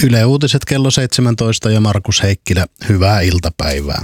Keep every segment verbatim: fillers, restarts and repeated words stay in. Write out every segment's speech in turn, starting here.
Yle Uutiset kello seitsemäntoista ja Markus Heikkilä, hyvää iltapäivää.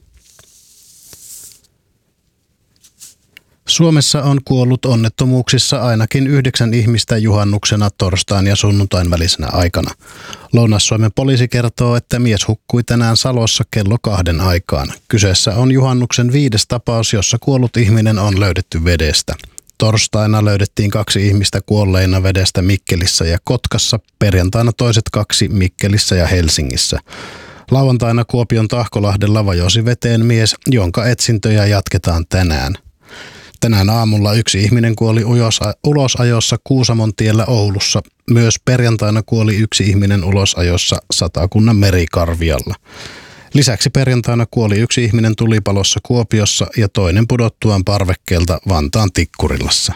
Suomessa on kuollut onnettomuuksissa ainakin yhdeksän ihmistä juhannuksena torstain ja sunnuntain välisenä aikana. Lounais-Suomen poliisi kertoo, että mies hukkui tänään Salossa kello kahden aikaan. Kyseessä on juhannuksen viides tapaus, jossa kuollut ihminen on löydetty vedestä. Torstaina löydettiin kaksi ihmistä kuolleina vedestä Mikkelissä ja Kotkassa, perjantaina toiset kaksi Mikkelissä ja Helsingissä. Lauantaina Kuopion Tahkolahdella vajosi veteen mies, jonka etsintöjä jatketaan tänään. Tänään aamulla yksi ihminen kuoli ulosajossa Kuusamontiellä Oulussa. Myös perjantaina kuoli yksi ihminen ulosajossa Satakunnan Merikarvialla. Lisäksi perjantaina kuoli yksi ihminen tulipalossa Kuopiossa ja toinen pudottuaan parvekkeelta Vantaan Tikkurilassa.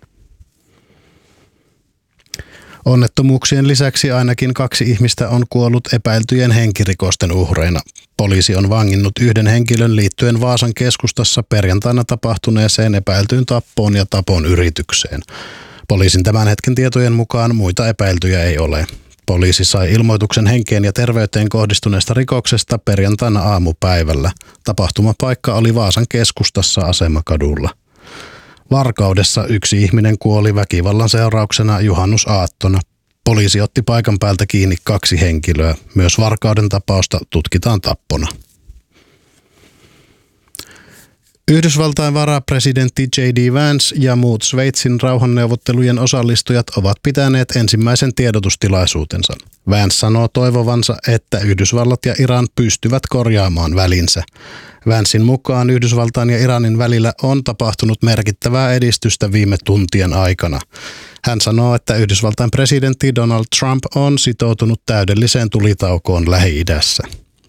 Onnettomuuksien lisäksi ainakin kaksi ihmistä on kuollut epäiltyjen henkirikosten uhreina. Poliisi on vanginnut yhden henkilön liittyen Vaasan keskustassa perjantaina tapahtuneeseen epäiltyyn tappoon ja tapon yritykseen. Poliisin tämän hetken tietojen mukaan muita epäiltyjä ei ole. Poliisi sai ilmoituksen henkeen ja terveyteen kohdistuneesta rikoksesta perjantaina aamupäivällä. Tapahtumapaikka oli Vaasan keskustassa Asemakadulla. Varkaudessa yksi ihminen kuoli väkivallan seurauksena juhannusaattona. Poliisi otti paikan päältä kiinni kaksi henkilöä. Myös Varkauden tapausta tutkitaan tappona. Yhdysvaltain varapresidentti J D Vance ja muut Sveitsin rauhanneuvottelujen osallistujat ovat pitäneet ensimmäisen tiedotustilaisuutensa. Vance sanoo toivovansa, että Yhdysvallat ja Iran pystyvät korjaamaan välinsä. Vancein mukaan Yhdysvaltain ja Iranin välillä on tapahtunut merkittävää edistystä viime tuntien aikana. Hän sanoo, että Yhdysvaltain presidentti Donald Trump on sitoutunut täydelliseen tulitaukoon Lähi-idässä.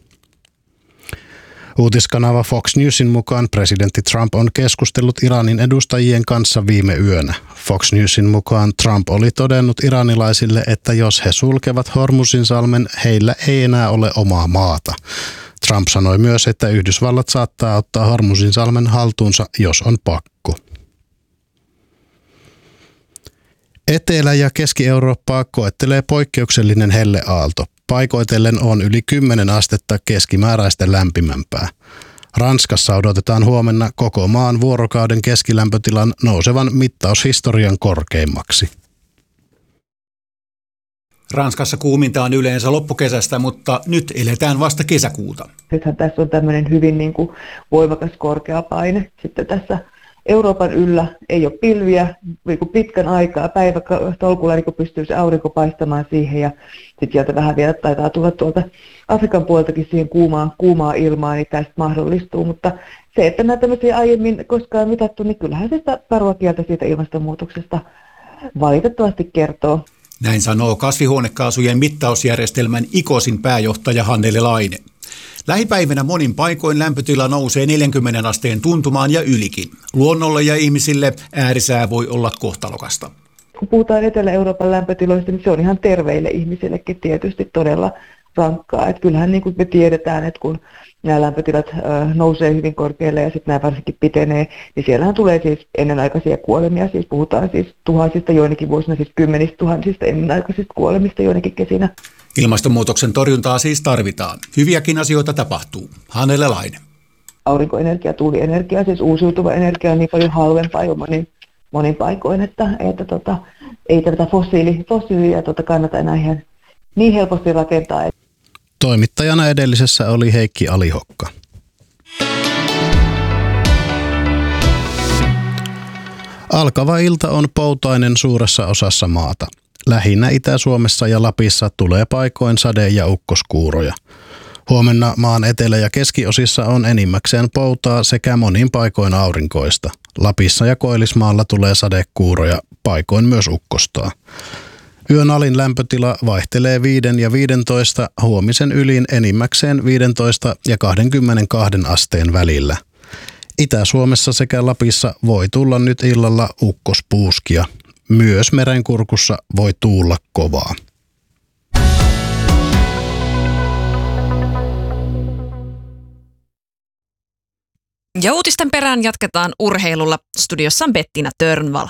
Uutiskanava Fox Newsin mukaan presidentti Trump on keskustellut Iranin edustajien kanssa viime yönä. Fox Newsin mukaan Trump oli todennut iranilaisille, että jos he sulkevat Hormuzinsalmen, heillä ei enää ole omaa maata. Trump sanoi myös, että Yhdysvallat saattaa ottaa Hormuzinsalmen haltuunsa, jos on pakko. Etelä- ja Keski-Eurooppaa koettelee poikkeuksellinen helleaalto. Paikoitellen on yli kymmenen astetta keskimääräistä lämpimämpää. Ranskassa odotetaan huomenna koko maan vuorokauden keskilämpötilan nousevan mittaushistorian korkeimmaksi. Ranskassa kuuminta on yleensä loppukesästä, mutta nyt eletään vasta kesäkuuta. Nythän tässä on tämmöinen hyvin niin kuin voimakas korkea paine. Sitten tässä Euroopan yllä ei ole pilviä niin kuin pitkän aikaa. Päivätolkulla niin pystyy se aurinko paistamaan siihen ja sitten sieltä vähän vielä taitaa tulla tuolta Afrikan puoltakin siihen kuumaa, kuumaa ilmaa, niin tästä mahdollistuu. Mutta se, että nämä tämmöisiä aiemmin koskaan mitattu, niin kyllähän se sitä karua kieltä siitä ilmastonmuutoksesta valitettavasti kertoo. Näin sanoo kasvihuonekaasujen mittausjärjestelmän IKOSin pääjohtaja Hannele Laine. Lähipäivinä monin paikoin lämpötila nousee neljänkymmenen asteen tuntumaan ja ylikin. Luonnolle ja ihmisille äärisää voi olla kohtalokasta. Kun puhutaan Etelä-Euroopan lämpötiloista, niin se on ihan terveille ihmisillekin tietysti todella rankkaa. Että kyllähän niin kuin me tiedetään, että kun nämä lämpötilat nousee hyvin korkealle ja sitten nämä varsinkin pitenee, niin siellähän tulee siis ennenaikaisia kuolemia. Siis puhutaan siis tuhansista joinakin vuosina, siis kymmenistä tuhansista ennenaikaisista kuolemista joinakin kesinä. Ilmastonmuutoksen torjuntaa siis tarvitaan. Hyviäkin asioita tapahtuu. Hannele Laine. Aurinkoenergia, tuulienergia, siis uusiutuva energia on niin paljon halvempaa jo monin, monin paikoin, että, että tota, ei tätä fossiili, fossiilia tota kannata enää ihan niin helposti rakentaa. Toimittajana edellisessä oli Heikki Alihokka. Alkava ilta on poutainen suuressa osassa maata. Lähinnä Itä-Suomessa ja Lapissa tulee paikoin sade- ja ukkoskuuroja. Huomenna maan etelä- ja keskiosissa on enimmäkseen poutaa sekä monin paikoin aurinkoista. Lapissa ja Koillismaalla tulee sadekuuroja, paikoin myös ukkostaa. Yön alin lämpötila vaihtelee viiden ja viidentoista, huomisen ylin enimmäkseen viisitoista ja kaksikymmentäkaksi asteen välillä. Itä-Suomessa sekä Lapissa voi tulla nyt illalla ukkospuuskia. Myös Merenkurkussa voi tuulla kovaa. Ja uutisten perään jatketaan urheilulla. Studiossa on Bettina Törnval.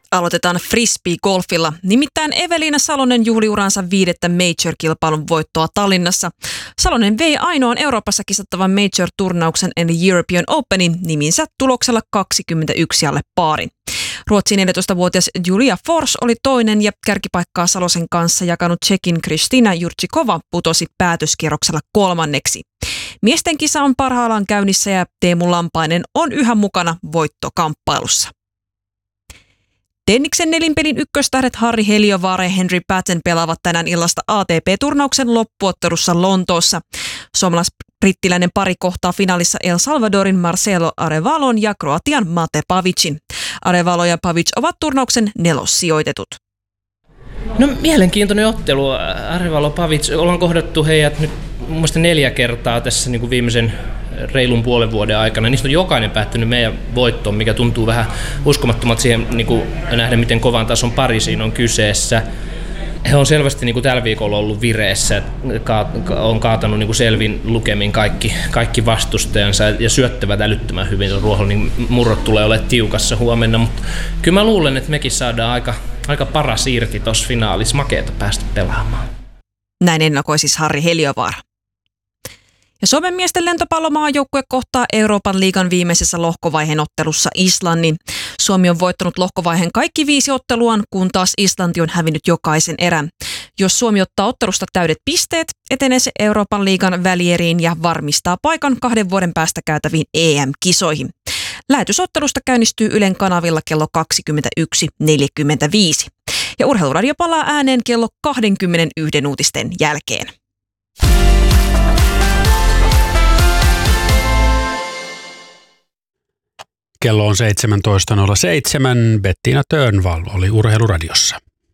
Aloitetaan frisbee-golfilla. Nimittäin Eveliina Salonen juhli uransa viidettä Major-kilpailun voittoa Tallinnassa. Salonen vei ainoan Euroopassa kisattavan Major-turnauksen eli European Openin niminsä tuloksella kaksikymmentäyksi alle paarin. Ruotsin neljätoistavuotias Julia Fors oli toinen ja kärkipaikkaa Salosen kanssa jakanut Tšekin Kristina Jurčíková putosi päätöskierroksella kolmanneksi. Miesten kisa on parhaillaan käynnissä ja Teemu Lampainen on yhä mukana voittokamppailussa. Tenniksen nelinpelin ykköstähdet Harri Heliövaara ja Henry Patton pelaavat tänään illasta A T P-turnauksen loppuottelussa Lontoossa. Suomalais-brittiläinen pari kohtaa finaalissa El Salvadorin Marcelo Arevalon ja Kroatian Mate Pavicin. Arevalo ja Pavic ovat turnauksen nelossijoitetut. No mielenkiintoinen ottelu. Arevalo Pavic, ollaan kohdattu heidät nyt mun mielestä neljä kertaa tässä niin kuin viimeisen reilun puolen vuoden aikana. Niistä on jokainen päättynyt meidän voittoon, mikä tuntuu vähän uskomattomalta siihen niin kuin nähdä, miten kovan tason pari siinä on kyseessä. He on selvästi niin kuin tällä viikolla ollut vireessä, on kaatanut niin kuin selvin lukemin kaikki, kaikki vastustajansa ja syöttävät älyttömän hyvin. Ruohollinen murrot tulee olemaan tiukassa huomenna, mutta kyllä mä luulen, että mekin saadaan aika, aika paras irti tuossa finaalissa. Makeata päästä pelaamaan. Näin ennakoi siis Harri Heliövaara. Ja Suomen miesten lentopallomaajoukkue kohtaa Euroopan liigan viimeisessä lohkovaiheen ottelussa Islannin. Suomi on voittanut lohkovaiheen kaikki viisi otteluaan, kun taas Islanti on hävinnyt jokaisen erän. Jos Suomi ottaa ottelusta täydet pisteet, etenee se Euroopan liigan välieriin ja varmistaa paikan kahden vuoden päästä käytäviin E M-kisoihin. Lähetysottelusta käynnistyy Ylen kanavilla kello kaksikymmentäyksi neljäkymmentäviisi. Ja Urheiluradio palaa ääneen kello kaksikymmentäyksi uutisten jälkeen. Kello on seitsemäntoista nolla seitsemän. Bettina Törnvall oli Urheiluradiossa.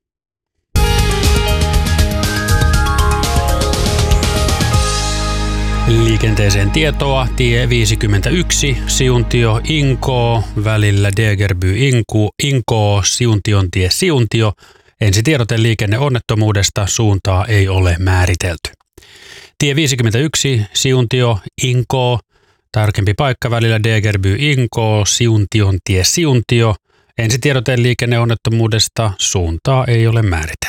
Liikenteeseen tietoa. Tie viisikymmentäyksi, Siuntio Inkoo, välillä Degerby Inku, Inkoo, Siuntion tie Siuntio. Ensitiedote liikenneonnettomuudesta, suuntaa ei ole määritelty. Tie viisikymmentäyksi, Siuntio Inkoo. Tarkempi paikka välillä Degerby Inkoo, Siuntion tie Siuntio. Ensitiedote liikenneonnettomuudesta, suuntaa ei ole määritelty.